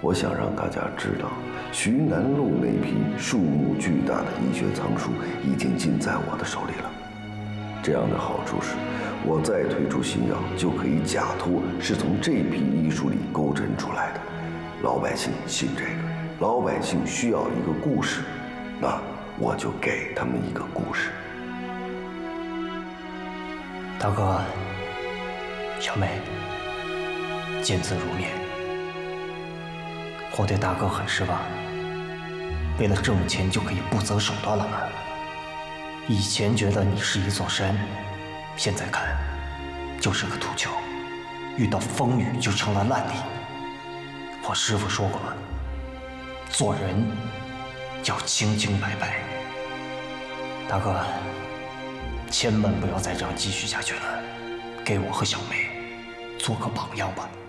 我想让大家知道，徐南路那批数目巨大的医学藏书已经尽在我的手里了。这样的好处是，我再推出新药，就可以假托是从这批医书里勾陈出来的。老百姓信这个，老百姓需要一个故事，那我就给他们一个故事。 大哥，小妹，见字如面。我对大哥很失望，为了挣钱就可以不择手段了吗？以前觉得你是一座山，现在看就是个土丘，遇到风雨就成了烂泥。我师父说过，做人要清清白白。大哥，千万不要再这样继续下去了，给我和小妹做个榜样吧。